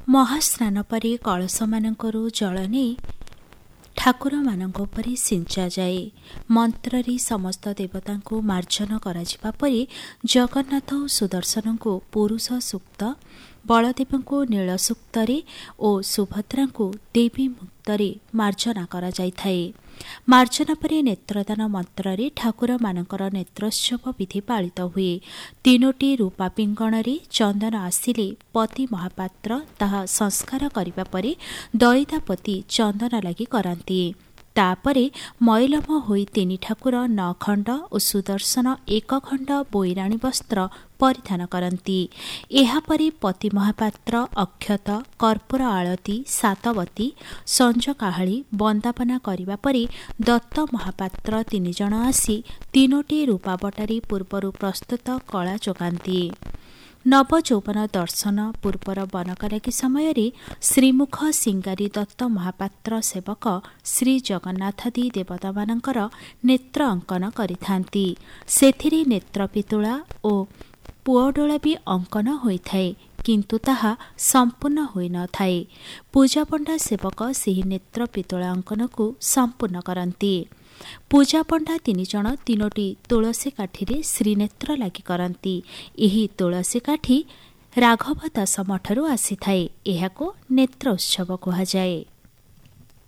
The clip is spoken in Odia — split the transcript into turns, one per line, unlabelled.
ମହାସ୍ନାନ ପରେ କଳସମାନଙ୍କରୁ ଜଳ ନେଇ ଠାକୁରମାନଙ୍କ ଉପରେ ସିଞ୍ଚାଯାଏ। ମନ୍ତ୍ରରେ ସମସ୍ତ ଦେବତାଙ୍କୁ ମାର୍ଜନ କରାଯିବା ପରେ ଜଗନ୍ନାଥ ଓ ସୁଦର୍ଶନଙ୍କୁ ପୁରୁଷ ସୂକ୍ତ, ବଳଦେବଙ୍କୁ ନୀଳ ସୂକ୍ତରେ ଓ ସୁଭଦ୍ରାଙ୍କୁ ଦେବୀ ମୁକ୍ତରେ ମାର୍ଜନା କରାଯାଇଥାଏ। ମାର୍ଜନା ପରେ ନେତ୍ରଦାନ ମନ୍ତ୍ରରେ ଠାକୁରମାନଙ୍କର ନେତ୍ରୋତ୍ସବ ବିଧି ପାଳିତ ହୁଏ। 3ଟି ରୂପା ପିଙ୍ଗଣରେ ଚନ୍ଦନ ଆସିଲେ ପତି ମହାପାତ୍ର ତାହା ସଂସ୍କାର କରିବା ପରେ ଦଇତାପତି ଚନ୍ଦନ ଲାଗି କରାନ୍ତି। ତାପରେ ମଇଲମ ହୋଇ 3 ଠାକୁର 9 ଖଣ୍ଡ ଓ ସୁଦର୍ଶନ 1 ଖଣ୍ଡ ବୋଇରାଣୀ ବସ୍ତ୍ର ପରିଧାନ କରନ୍ତି। ଏହାପରେ ପତି ମହାପାତ୍ର ଅକ୍ଷତ, କର୍ପୂର ଆଳତି, ସାତବତୀ, ସଞ୍ଜ କାହାଳି ବନ୍ଦାପନା କରିବା ପରେ ଦତ୍ତ ମହାପାତ୍ର 3 ଜଣ ଆସି 3ଟି ରୂପାବଟାରୀ ପୂର୍ବରୁ ପ୍ରସ୍ତୁତ କଳା ଯୋଗାନ୍ତି। ନବଯୌବନ ଦର୍ଶନ ପୂର୍ବର ବନକଲାଗି ସମୟରେ ଶ୍ରୀମୁଖ ସିଙ୍ଗାରୀ ଦତ୍ତ ମହାପାତ୍ର ସେବକ ଶ୍ରୀ ଜଗନ୍ନାଥାଦି ଦେବତାମାନଙ୍କର ନେତ୍ର ଅଙ୍କନ କରିଥାନ୍ତି। ସେଥିରେ ନେତ୍ର ପିତୁଳା ଓ ପୁଅଡୋଳା ବି ଅଙ୍କନ ହୋଇଥାଏ, କିନ୍ତୁ ତାହା ସମ୍ପୂର୍ଣ୍ଣ ହୋଇନଥାଏ। ପୂଜାପଣ୍ଡା ସେବକ ସେହି ନେତ୍ର ପିତୁଳା ଅଙ୍କନକୁ ସମ୍ପୂର୍ଣ୍ଣ କରନ୍ତି। ପୂଜାପଣ୍ଡା 3 ଜଣ 3ଟି ତୁଳସୀ କାଠିରେ ଶ୍ରୀନେତ୍ର ଲାଗି କରନ୍ତି। ଏହି ତୁଳସୀ କାଠି ରାଘବ ଦାସ ମଠରୁ ଆସିଥାଏ। ଏହାକୁ ନେତ୍ର ଉତ୍ସବ କୁହାଯାଏ।